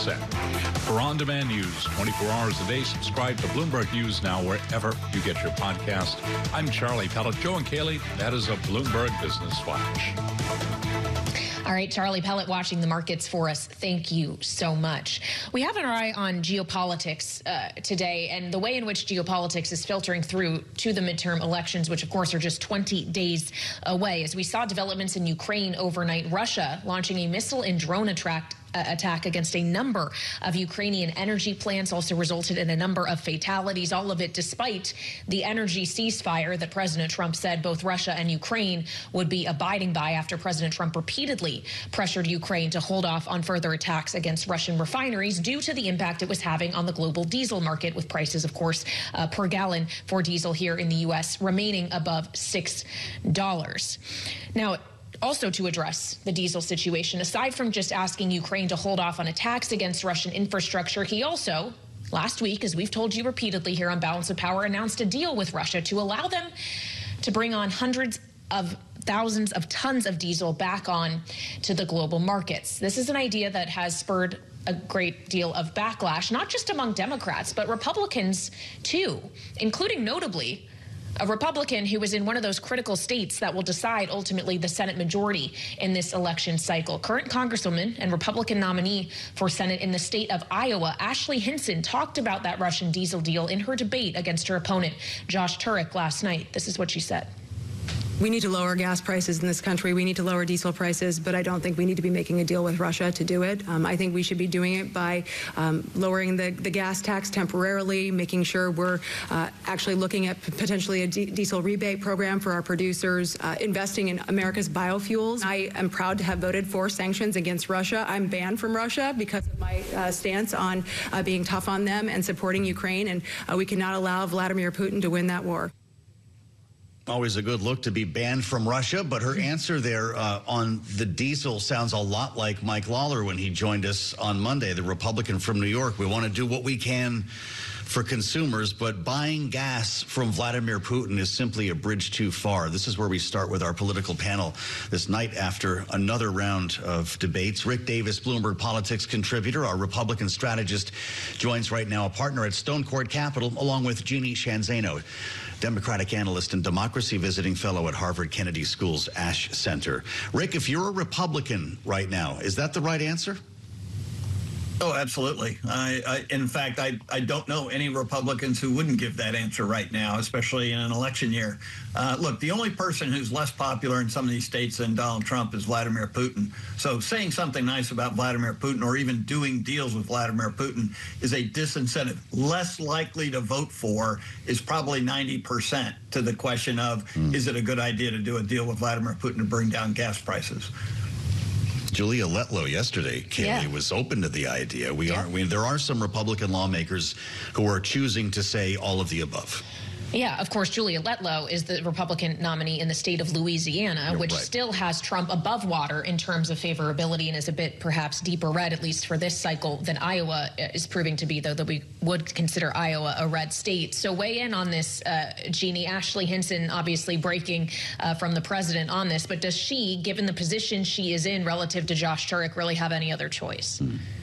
percent. For on-demand news 24 hours a day, subscribe to Bloomberg News Now wherever you get your podcast. I'm Charlie Pellet. Joe and Kaylee, that is a Bloomberg Business Flash. All right, Charlie Pellet watching the markets for us. Thank you so much. We have our eye on geopolitics today and the way in which geopolitics is filtering through to the midterm elections, which, of course, are just 20 days away. As we saw developments in Ukraine overnight, Russia launching a missile and drone attack against a number of Ukrainian energy plants, also resulted in a number of fatalities, all of it despite the energy ceasefire that President Trump said both Russia and Ukraine would be abiding by after President Trump repeatedly pressured Ukraine to hold off on further attacks against Russian refineries due to the impact it was having on the global diesel market, with prices, of course, per gallon for diesel here in the U.S. remaining above $6. Now, also to address the diesel situation, aside from just asking Ukraine to hold off on attacks against Russian infrastructure, he also, last week, as we've told you repeatedly here on Balance of Power, announced a deal with Russia to allow them to bring on hundreds of thousands of tons of diesel back on to the global markets. This is an idea that has spurred a great deal of backlash, not just among Democrats, but Republicans too, including notably a Republican who was in one of those critical states that will decide ultimately the Senate majority in this election cycle. Current Congresswoman and Republican nominee for Senate in the state of Iowa, Ashley Hinson, talked about that Russian diesel deal in her debate against her opponent, Josh Turek, last night. This is what she said. We need to lower gas prices in this country. We need to lower diesel prices, but I don't think we need to be making a deal with Russia to do it. I think we should be doing it by lowering the gas tax temporarily, making sure we're actually looking at potentially a diesel rebate program for our producers, investing in America's biofuels. I am proud to have voted for sanctions against Russia. I'm banned from Russia because of my stance on being tough on them and supporting Ukraine, and we cannot allow Vladimir Putin to win that war. Always a good look to be banned from Russia, but her answer there on the diesel sounds a lot like Mike Lawler when he joined us on Monday, the Republican from New York. We want to do what we can for consumers, but buying gas from Vladimir Putin is simply a bridge too far. This is where we start with our political panel this night after another round of debates. Rick Davis, Bloomberg Politics contributor, our Republican strategist, joins right now, a partner at Stone Court Capital, along with Jeannie Shanzano, Democratic analyst and democracy visiting fellow at Harvard Kennedy School's Ash Center. Rick, if you're a Republican right now, is that the right answer? Oh, absolutely. In fact, I don't know any Republicans who wouldn't give that answer right now, especially in an election year. Look, the only person who's less popular in some of these states than Donald Trump is Vladimir Putin. So saying something nice about Vladimir Putin or even doing deals with Vladimir Putin is a disincentive. Less likely to vote for is probably 90% to the question of, is it a good idea to do a deal with Vladimir Putin to bring down gas prices? Julia Letlow yesterday, Kaylee, was open to the idea. There are some Republican lawmakers who are choosing to say all of the above. Yeah, of course, Julia Letlow is the Republican nominee in the state of Louisiana, which still has Trump above water in terms of favorability and is a bit perhaps deeper red, at least for this cycle, than Iowa is proving to be, though that we would consider Iowa a red state. So weigh in on this, Jeannie. Ashley Hinson obviously breaking from the president on this, but does she, given the position she is in relative to Josh Turek, really have any other choice?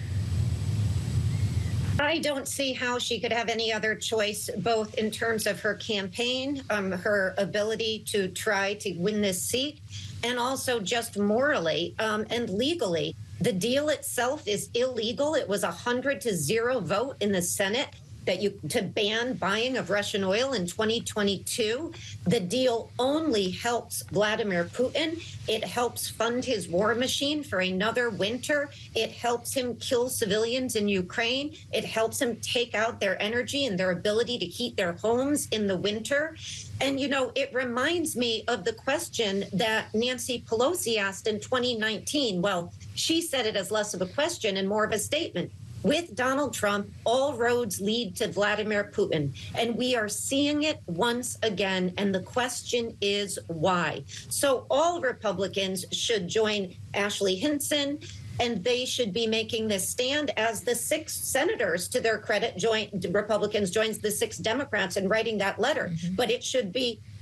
I don't see how she could have any other choice, both in terms of her campaign, her ability to try to win this seat, and also just morally and legally. The deal itself is illegal. It was 100-0 vote in the Senate to ban buying of Russian oil in 2022. The deal only helps Vladimir Putin. It helps fund his war machine for another winter. It helps him kill civilians in Ukraine. It helps him take out their energy and their ability to heat their homes in the winter. And, you know, it reminds me of the question that Nancy Pelosi asked in 2019. Well, she said it as less of a question and more of a statement. With Donald Trump, all roads lead to Vladimir Putin, and we are seeing it once again, and the question is why. So all Republicans should join Ashley Hinson, and they should be making this stand as the 6 senators, to their credit, Republicans joins the 6 Democrats in writing that letter. But it should be